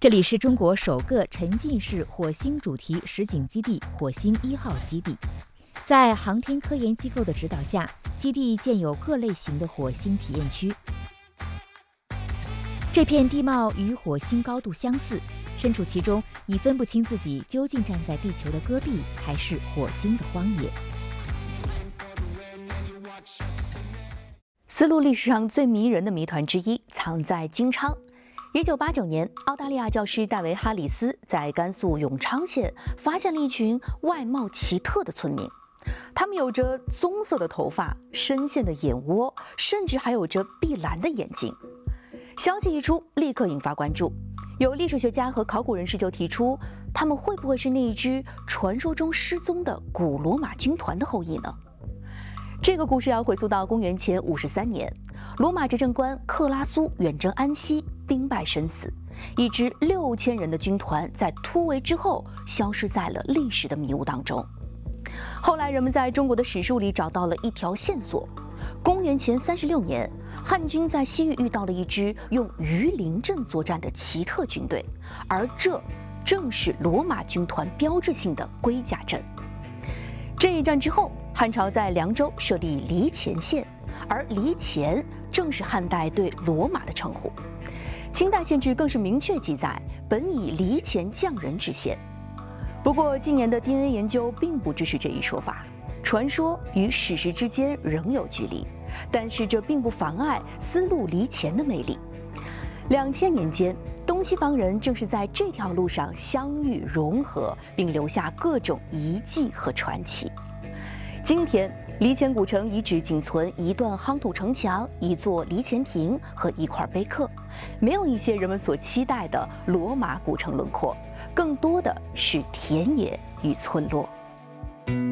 这里是中国首个沉浸式火星主题实景基地——火星1号基地。在航天科研机构的指导下，基地建有各类型的火星体验区。这片地貌与火星高度相似，身处其中，你分不清自己究竟站在地球的戈壁，还是火星的荒野。 丝路历史上最迷人的谜团之一，藏在金昌。1989年，澳大利亚教师戴维·哈里斯在甘肃永昌县发现了一群外貌奇特的村民，他们有着棕色的头发、深陷的眼窝，甚至还有着碧蓝的眼睛。消息一出，立刻引发关注。有历史学家和考古人士就提出，他们会不会是那一支传说中失踪的古罗马军团的后裔呢？这个故事要回溯到公元前53年，罗马执政官克拉苏远征安息，兵败身死，一支6000人的军团在突围之后消失在了历史的迷雾当中。后来人们在中国的史书里找到了一条线索：公元前36年，汉军在西域遇到了一支用鱼鳞阵作战的奇特军队，而这正是罗马军团标志性的龟甲阵。这一战之后，汉朝在凉州设立黎前县，而黎前正是汉代对罗马的称呼。清代县志更是明确记载，本以黎前匠人之县。不过，近年的 DNA 研究并不支持这一说法，传说与史实之间仍有距离。但是这并不妨碍丝路黎前的魅力。2000年间，东西方人正是在这条路上相遇融合，并留下各种遗迹和传奇。今天，黎前古城遗址仅存一段夯土城墙、一座黎前亭和一块碑刻，没有一些人们所期待的罗马古城轮廓，更多的是田野与村落。